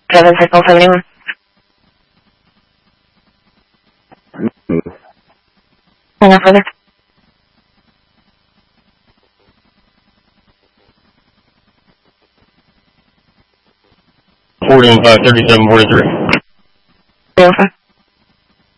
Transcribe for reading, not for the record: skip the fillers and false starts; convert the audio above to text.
76071. Hang on further. 40 and 53743. 305.